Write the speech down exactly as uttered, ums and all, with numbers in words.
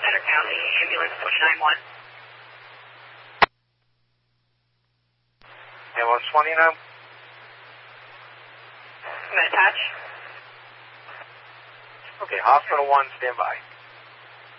Banner County, ambulance twenty-nine one. Ambulance twenty-nine. I'm going to attach. Okay, Hospital one, stand by.